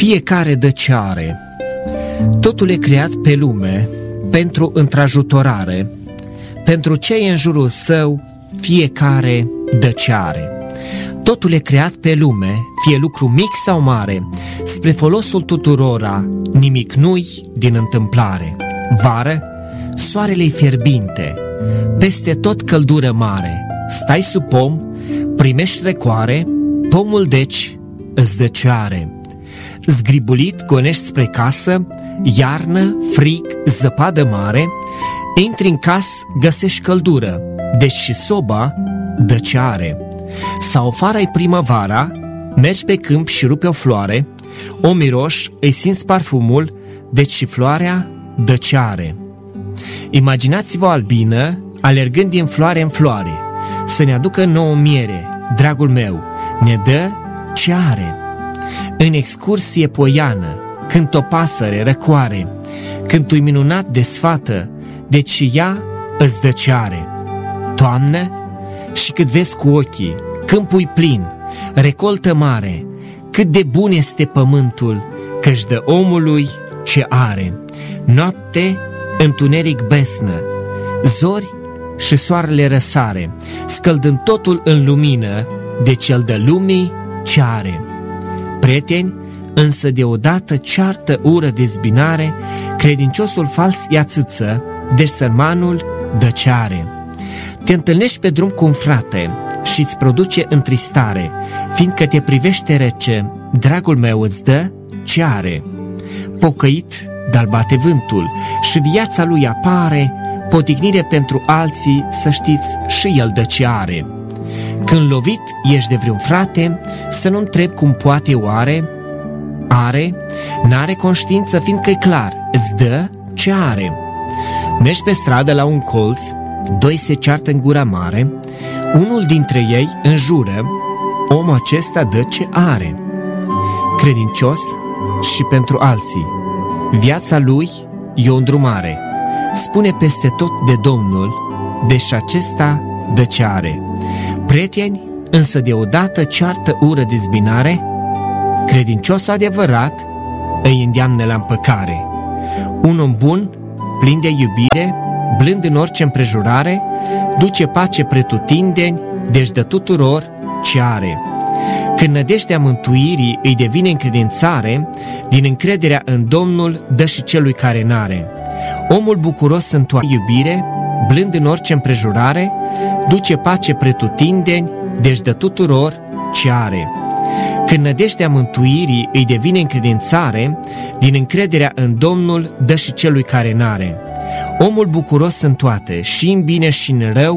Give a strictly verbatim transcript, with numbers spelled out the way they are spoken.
fiecare dă ce are. Totul e creat pe lume pentru întrajutorare. Pentru cei în jurul său, fiecare dă ce are. Totul e creat pe lume, fie lucru mic sau mare, spre folosul tuturora, nimic nu-i din întâmplare. Vară, soarele-i fierbinte, peste tot căldură mare. Stai sub pom, primești recoare, pomul deci îți dă ce are. Zgribulit gonești spre casă, iarnă, frig, zăpadă mare, intri în casă, găsești căldură, deci și soba dă ce are. Sau afară-i primăvara, mergi pe câmp și rupe o floare, o miroși, îi simți parfumul, deci și floarea dă ce are. Imaginați-vă o albină alergând din floare în floare, să ne aducă nouă miere, dragul meu, ne dă ce are. În excursie poiană, când o pasăre răcoare, când tu-i minunat desfată, deci și ea îți dă ce are. Toamnă, și cât vezi cu ochii, câmpul plin, recoltă mare, cât de bun este pământul, că-și dă omului ce are. Noapte, întuneric besnă, zori și soarele răsare, scăldând totul în lumină, deci el dă lumii ce are. Prieteni, însă deodată ceartă, ură, dezbinare, credinciosul fals ia țâță, deci sărmanul dă ce are. Te întâlnești pe drum cu un frate și îți produce întristare, fiindcă te privește rece, dragul meu îți dă ce are. Pocăit, dar bate vântul și viața lui apare, potignire pentru alții, să știți, și el dă ce are. Când lovit ești de vreun frate, să nu întrebi cum poate oare, are, n-are conștiință, fiindcă-i clar, îți dă ce are. Mergi pe stradă la un colț, doi se ceartă în gura mare, unul dintre ei înjură, omul acesta dă ce are. Credincios și pentru alții, viața lui e o îndrumare, spune peste tot de Domnul, deși acesta dă ce are. Prieteni, însă deodată ceartă, ură, dezbinare, credincios adevărat îi îndeamnă la împăcare. Un om bun, plin de iubire, blând în orice împrejurare, duce pace pretutindeni, deci dă tuturor ce are. Când nădejdea mântuirii îi devine încredințare, din încrederea în Domnul dă și celui care n-are. Omul bucuros întoarce iubire, blând în orice împrejurare, duce pace pretutindeni, deci dă tuturor ce are. Când nădejdea mântuirii îi devine încredințare, din încrederea în Domnul dă și celui care n-are. Omul bucuros în toate, și în bine și în rău,